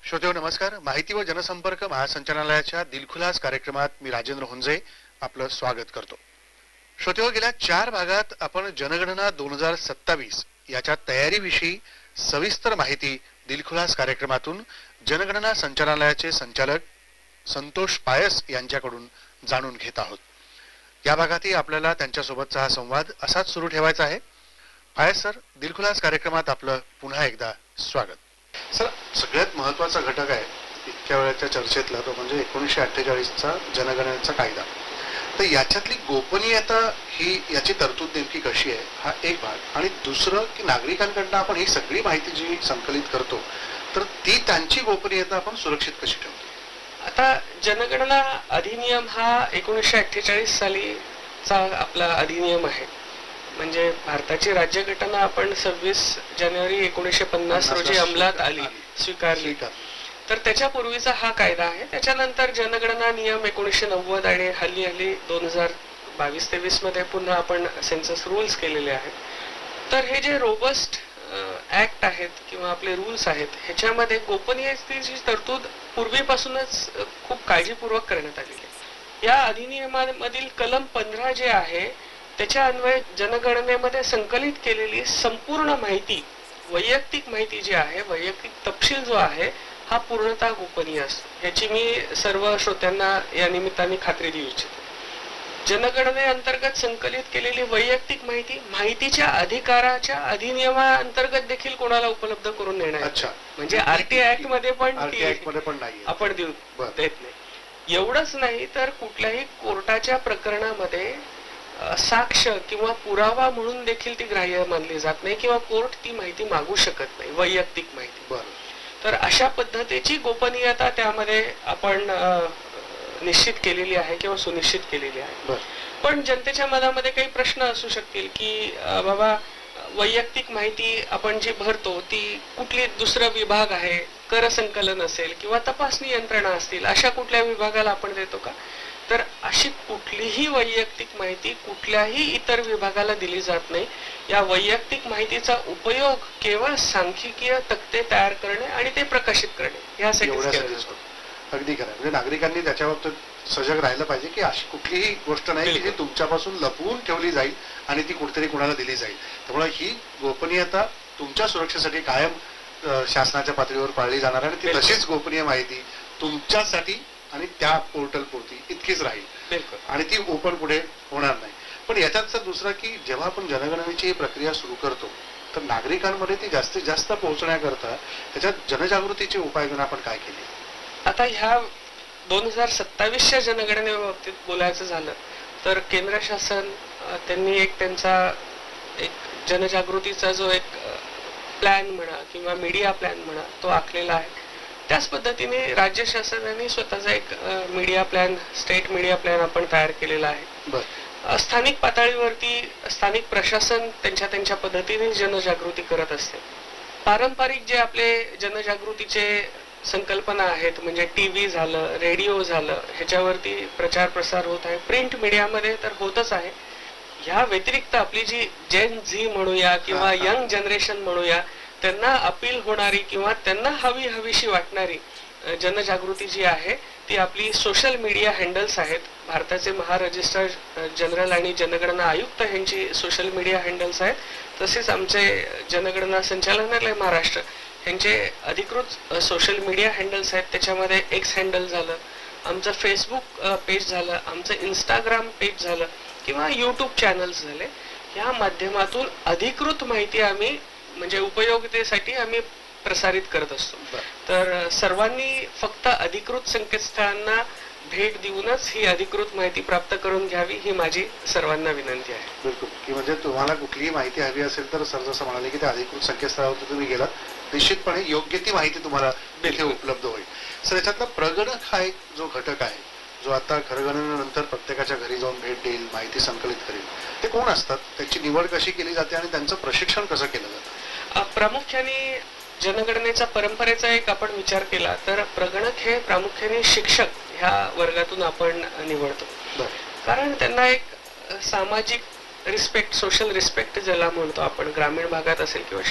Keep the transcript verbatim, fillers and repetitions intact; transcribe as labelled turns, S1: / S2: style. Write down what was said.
S1: श्रोतेहो नमस्कार. माहिती व जनसंपर्क महासंचालनालयाच्या दिलखुलास कार्यक्रमात मी राजेंद्र हुंजे आपलं स्वागत करतो. श्रोतेहो, गेल्या चार भागात आपण जनगणना दोन हजार सत्तावीस याच्या तयारीविषयी सविस्तर माहिती दिलखुलास कार्यक्रमातून जनगणना संचालनालयाचे संचालक संतोष पायस यांच्याकडून जाणून घेत आहोत. या भागातही आपल्याला त्यांच्यासोबतचा हा संवाद असाच सुरू ठेवायचा आहे. पायस सर, दिलखुलास कार्यक्रमात आपलं पुन्हा एकदा स्वागत. सर, सगळ्यात महत्वाचा घटक आहे इतक्या वेळाच्या चर्चेतला, तो म्हणजे एकोणीसशे अठ्ठेचाळीसचा जनगणनेचा कायदा. तर याच्यातली गोपनीयता ही याची तरतूद नेमकी कशी आहे, हा एक भाग. आणि दुसरं की नागरिकांकडनं आपण ही सगळी माहिती जी संकलित करतो तर ती त्यांची गोपनीयता आपण सुरक्षित कशी ठेवतो.
S2: आता जनगणना अधिनियम हा एकोणीसशे अठ्ठेचाळीस सालीचा आपला अधिनियम आहे. म्हणजे भारताची राज्यघटना आपण सव्वीस जानेवारी एकोणीसशे पन्नास रोजी अंमलात आली, स्वीकारली. तर त्याच्यापूर्वीचा हा कायदा आहे. त्याच्यानंतर जनगणना नियम एकोणीसशे नव्वद आणि हल्ली हल्ली दोन हजार बावीस तेवीस मध्ये पुन्हा आपण सेन्सस रूल्स केलेले आहेत. तर हे जे रोबस्ट ऍक्ट आहेत किंवा आपले रूल्स आहेत, ह्याच्यामध्ये गोपनीयतेची तरतूद पूर्वीपासूनच खूप काळजीपूर्वक करण्यात आलेली आहे. या अधिनियमामधील कलम पंधरा जे आहे त्याच्या अन्वये जनगणनेमध्ये संकलित केलेली संपूर्ण माहिती, वैयक्तिक माहिती जी आहे, वैयक्तिक तपशील जो आहे, हा पूर्णतः गोपनीय असतो. याची मी सर्व श्रोत्यांना या निमित्ताने खात्री देऊ इच्छितो. जनगणनेअंतर्गत संकलित केलेली वैयक्तिक माहिती माहितीच्या अधिकाराच्या अधिनियमाअंतर्गत देखील कोणाला उपलब्ध करून देणार.
S1: अच्छा,
S2: म्हणजे आरटीआय ऍक्ट मध्ये पण
S1: आपण
S2: देऊ देत नाही. एवढंच नाही तर कुठल्याही कोर्टाच्या प्रकरणामध्ये साक्ष किंवा पुरावा म्हणून देखील ती ग्राह्य मानली जात नाही किंवा कोर्ट ती माहिती मागू शकत नाही, वैयक्तिक माहिती. तर अशा पद्धतीची गोपनीयता त्यामध्ये आपण निश्चित केलेली आहे किंवा सुनिश्चित केलेली आहे. पण जनतेच्या मनामध्ये काही प्रश्न असू शकतील की बाबा, वैयक्तिक माहिती आपण जी भरतो ती कुठली दुसरा विभाग आहे, कर संकलन असेल किंवा तपासणी यंत्रणा असतील, अशा कुठल्या विभागाला आपण देतो का? तर अशी कुठलीही वैयक्तिक माहिती कुठल्याही इतर विभागाला दिली जात नाही. या वैयक्तिक माहितीचा उपयोग केवळ सांख्यिकीय तक्ते तयार करणे आणि ते प्रकाशित करणे यासाठी केला जातो.
S1: अगदी खरं. म्हणजे नागरिकांनी त्याच्या बाबतीत सजग राहिलं पाहिजे की अशी कुठलीही गोष्ट नाही की जी तुमच्यापासून लपवून ठेवली जाईल आणि ती कुठेतरी कुणाला दिली जाईल. त्यामुळे ही गोपनीयता तुमच्या सुरक्षेसाठी कायम शासनाच्या पातळीवर पाळली जाणार आणि ती तशीच गोपनीय माहिती तुमच्यासाठी आणि त्या पोर्टल पुरती इतकीच राहील आणि ती ओपन पुढे होणार नाही. पण याच्यात दुसरा की जेव्हा आपण जनगणनेची प्रक्रिया सुरू करतो तर नागरिकांमध्ये ती जास्तीत जास्त पोहोचण्याकरता त्याच्यात जनजागृतीचे उपाययोजना आपण काय केली.
S2: आता ह्या दोन हजार सत्तावीसच्या जनगणनेबाबतीत बोलायचं झालं तर केंद्र शासन त्यांनी एक त्यांचा एक जनजागृतीचा जो एक प्लॅन म्हणा किंवा मीडिया प्लॅन म्हणा तो आखलेला आहे. त्याच पद्धतीने राज्य शासनाने स्वतःचा एक media plan, state media plan आपण तयार केलेला आहे. स्थानिक पातळीवरती स्थानिक प्रशासन त्यांच्या त्यांच्या पद्धतीने जनजागृती करत असते. पारंपरिक जे आपले जनजागृतीचे संकल्पना आहेत, म्हणजे टीव्ही झालं, रेडिओ झालं, ह्याच्यावरती प्रचार प्रसार होत आहे. प्रिंट मीडियामध्ये तर होतच आहे. ह्या व्यतिरिक्त आपली जी जेन झी म्हणूया किंवा यंग जनरेशन म्हणूया, त्यांना अपील होणारी किंवा त्यांना हवी हवीशी वाटणारी जनजागृती जी आहे ती आपली सोशल मीडिया हँडल्स आहेत. भारताचे महारजिस्ट्रार जनरल आणि जनगणना आयुक्त यांची सोशल मीडिया हँडल्स आहेत. तसेच आमचे जनगणना संचालनालय महाराष्ट्र यांचे अधिकृत सोशल मीडिया हँडल्स आहेत. त्याच्यामध्ये एक्स हँडल झालं, आमचं फेसबुक पेज झालं, आमचं इंस्टाग्राम पेज झालं किंवा यूट्यूब चॅनल्स झाले. या माध्यमातून अधिकृत माहिती आम्ही म्हणजे उपयोगितेसाठी आम्ही प्रसारित करत असतो. तर सर्वांनी फक्त अधिकृत संकेतस्थळांना भेट देऊनच ही अधिकृत माहिती प्राप्त करून घ्यावी ही माझी सर्वांना विनंती आहे.
S1: बिलकुल. की म्हणजे तुम्हाला कुठलीही माहिती हवी असेल तर सर जसं म्हणाले की त्या अधिकृत संकेतस्थळावर तुम्ही गेलात, निश्चितपणे योग्य ती माहिती तुम्हाला तिथे उपलब्ध होईल. सर, याच्यातला प्रगणक हा एक जो घटक आहे जो आता खरगणनेनंतर प्रत्येकाच्या घरी जाऊन भेट देईल, माहिती संकलित करेल, ते कोण असतात, त्याची निवड कशी केली जाते आणि त्यांचं प्रशिक्षण कसं केलं जातं.
S2: प्रामुख्याने जनगणनेचा परंपरेचा एक आपण विचार केला तर प्रगणक हे प्रामुख्याने शिक्षक ह्या वर्गातून आपण निवडतो. कारण त्यांना एक सामाजिक रिस्पेक्ट, सोशल रिस्पेक्ट ज्याला म्हणतो आपण, ग्रामीण भागात असेल किंवा